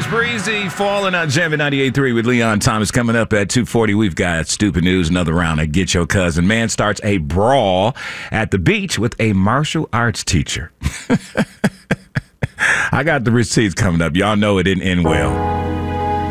Breezy falling on Jammin' 98.3 with Leon Thomas. Coming up at 2:40, we've got Stupid News, another round of Get Your Cousin. Man starts a brawl at the beach with a martial arts teacher. I got the receipts coming up. Y'all know it didn't end well.